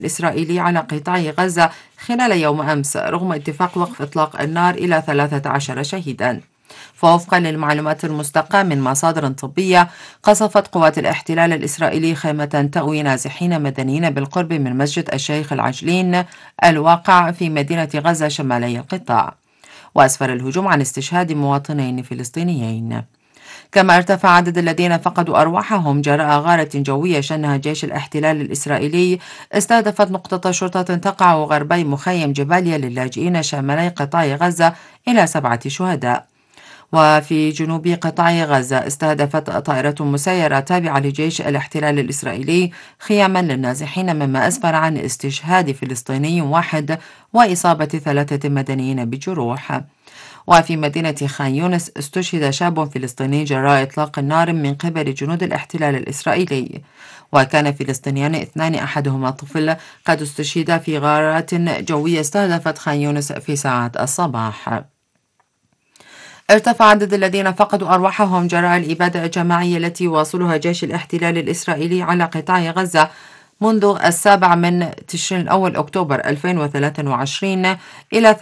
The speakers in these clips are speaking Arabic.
الإسرائيلي على قطاع غزة خلال يوم أمس رغم اتفاق وقف إطلاق النار إلى 13 شهيدا. فوفقا للمعلومات المستقاة من مصادر طبية، قصفت قوات الاحتلال الإسرائيلي خيمة تأوي نازحين مدنيين بالقرب من مسجد الشيخ العجلين الواقع في مدينة غزة شمالي القطاع، وأسفر الهجوم عن استشهاد مواطنين فلسطينيين. كما ارتفع عدد الذين فقدوا أرواحهم جراء غارة جوية شنها جيش الاحتلال الإسرائيلي استهدفت نقطة شرطة تقع غربي مخيم جباليا للاجئين شمالي قطاع غزة إلى 7 شهداء. وفي جنوب قطاع غزة استهدفت طائرة مسيرة تابعة لجيش الاحتلال الإسرائيلي خياما للنازحين، مما أسفر عن استشهاد فلسطيني واحد وإصابة 3 مدنيين بجروح. وفي مدينة خان يونس استشهد شاب فلسطيني جراء إطلاق النار من قبل جنود الاحتلال الإسرائيلي، وكان فلسطينيان 2 أحدهما طفل قد استشهد في غارات جوية استهدفت خان يونس في ساعات الصباح. ارتفع عدد الذين فقدوا أرواحهم جراء الإبادة الجماعية التي يواصلها جيش الاحتلال الإسرائيلي على قطاع غزة منذ 7 تشرين الأول أكتوبر 2023 إلى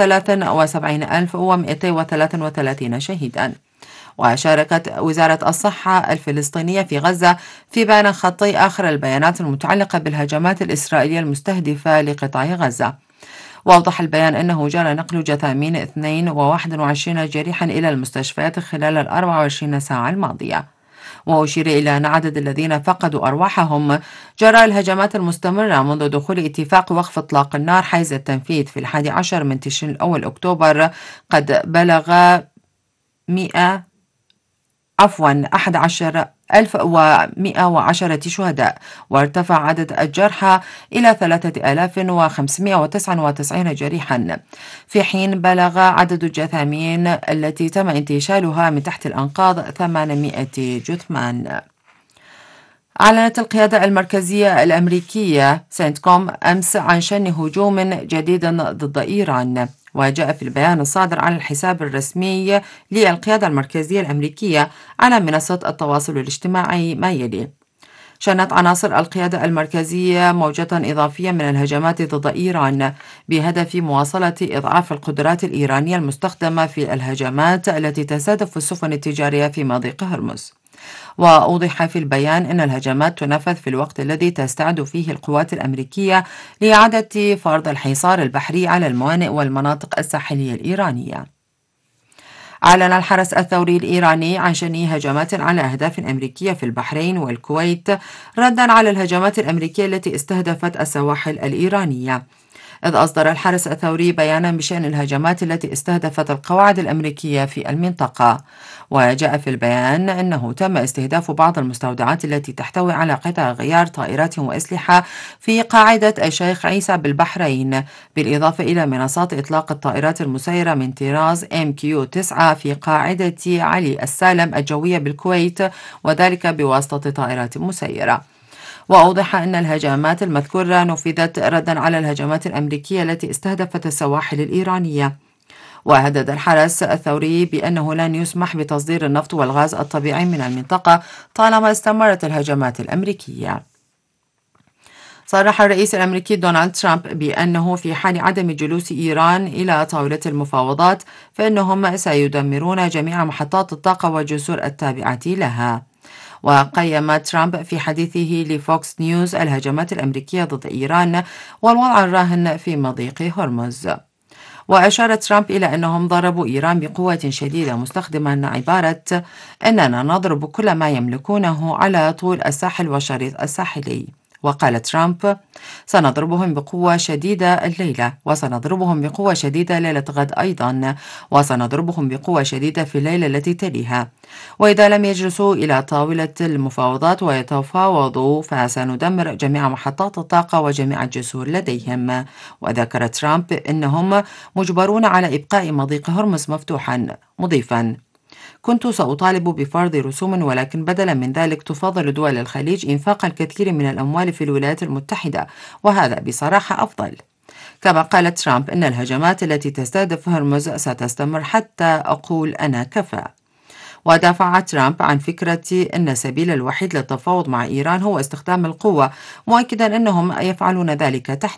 73,233 شهيدا. وشاركت وزارة الصحة الفلسطينية في غزة في بيان خطي آخر البيانات المتعلقة بالهجمات الإسرائيلية المستهدفة لقطاع غزة. وأوضح البيان أنه جرى نقل جثامين 22 جريحا إلى المستشفيات خلال 24 ساعة الماضية. وأشير إلى أن عدد الذين فقدوا أرواحهم جراء الهجمات المستمرة منذ دخول اتفاق وقف إطلاق النار حيز التنفيذ في 11 تشرين الأول أكتوبر قد بلغ 11,110 شهداء، وارتفع عدد الجرحى إلى 3,599 جريحا، في حين بلغ عدد الجثامين التي تم انتشالها من تحت الأنقاض 800 جثمان. أعلنت القيادة المركزية الأمريكية سنتكوم أمس عن شن هجوم جديد ضد إيران، وجاء في البيان الصادر على الحساب الرسمي للقيادة المركزية الأمريكية على منصة التواصل الاجتماعي ما يلي: شنت عناصر القيادة المركزية موجة إضافية من الهجمات ضد إيران بهدف مواصلة إضعاف القدرات الإيرانية المستخدمة في الهجمات التي تستهدف السفن التجارية في مضيق هرمز. وأوضح في البيان أن الهجمات تنفذ في الوقت الذي تستعد فيه القوات الأمريكية لإعادة فرض الحصار البحري على الموانئ والمناطق الساحلية الإيرانية. أعلن الحرس الثوري الإيراني عن شن هجمات على أهداف أمريكية في البحرين والكويت ردا على الهجمات الأمريكية التي استهدفت السواحل الإيرانية. إذ أصدر الحرس الثوري بيانا بشأن الهجمات التي استهدفت القواعد الأمريكية في المنطقة، وجاء في البيان أنه تم استهداف بعض المستودعات التي تحتوي على قطع غيار طائرات وأسلحة في قاعدة الشيخ عيسى بالبحرين، بالإضافة إلى منصات إطلاق الطائرات المسيرة من طراز MQ-9 في قاعدة علي السالم الجوية بالكويت، وذلك بواسطة طائرات مسيرة. وأوضح أن الهجمات المذكورة نفذت ردا على الهجمات الأمريكية التي استهدفت السواحل الإيرانية. وهدد الحرس الثوري بأنه لن يسمح بتصدير النفط والغاز الطبيعي من المنطقة طالما استمرت الهجمات الأمريكية. صرح الرئيس الأمريكي دونالد ترامب بأنه في حال عدم جلوس إيران إلى طاولة المفاوضات فإنهم سيدمرون جميع محطات الطاقة والجسور التابعة لها. وقيم ترامب في حديثه لفوكس نيوز الهجمات الأمريكية ضد إيران والوضع الراهن في مضيق هرمز. وأشار ترامب إلى أنهم ضربوا إيران بقوة شديدة، مستخدما عبارة أننا نضرب كل ما يملكونه على طول الساحل والشريط الساحلي. وقال ترامب: سنضربهم بقوة شديدة الليلة، وسنضربهم بقوة شديدة ليلة غد أيضا، وسنضربهم بقوة شديدة في الليلة التي تليها، وإذا لم يجلسوا إلى طاولة المفاوضات ويتفاوضوا فسندمر جميع محطات الطاقة وجميع الجسور لديهم. وذكر ترامب أنهم مجبرون على إبقاء مضيق هرمز مفتوحا، مضيفا: كنت سأطالب بفرض رسوم، ولكن بدلا من ذلك تفضل دول الخليج إنفاق الكثير من الأموال في الولايات المتحدة، وهذا بصراحة أفضل. كما قال ترامب أن الهجمات التي تستهدف هرمز ستستمر حتى أقول أنا كفى. ودافع ترامب عن فكرة أن السبيل الوحيد للتفاوض مع إيران هو استخدام القوة، مؤكدا أنهم يفعلون ذلك تحت